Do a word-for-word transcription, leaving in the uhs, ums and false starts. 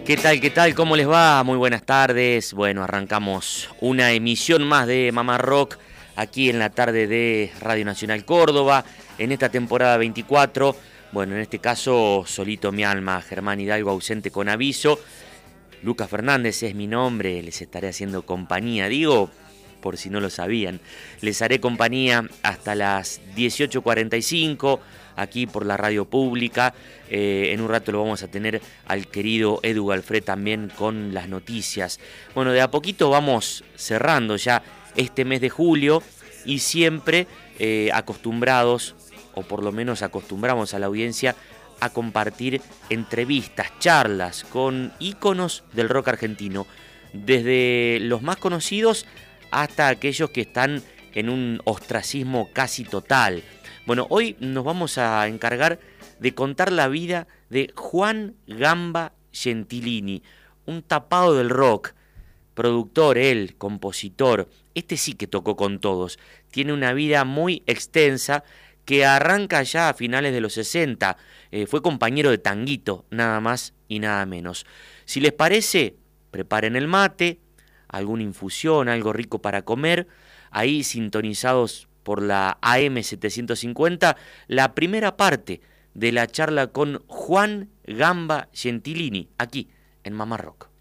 ¿Qué tal, qué tal? ¿Cómo les va? Muy buenas tardes. Bueno, arrancamos una emisión más de Mamá Rock aquí en la tarde de Radio Nacional Córdoba, en esta temporada veinticuatro. Bueno, en este caso, solito mi alma, Germán Hidalgo ausente con aviso. Lucas Fernández es mi nombre, les estaré haciendo compañía, digo, por si no lo sabían. Les haré compañía hasta las dieciocho cuarenta y cinco, aquí por la radio pública. Eh, en un rato lo vamos a tener al querido Edu Galfred también con las noticias. Bueno, de a poquito vamos cerrando ya este mes de julio y siempre eh, acostumbrados, o por lo menos acostumbramos a la audiencia a compartir entrevistas, charlas con íconos del rock argentino, desde los más conocidos hasta aquellos que están en un ostracismo casi total. Bueno, hoy nos vamos a encargar de contar la vida de Juan Gamba Gentilini, un tapado del rock, productor él, compositor, este sí que tocó con todos, tiene una vida muy extensa que arranca ya a finales de los sesenta, eh, fue compañero de Tanguito, nada más y nada menos. Si les parece, preparen el mate, alguna infusión, algo rico para comer, ahí sintonizados por la A M setecientos cincuenta, la primera parte de la charla con Juan Gamba Gentilini, aquí en Mamá Rock.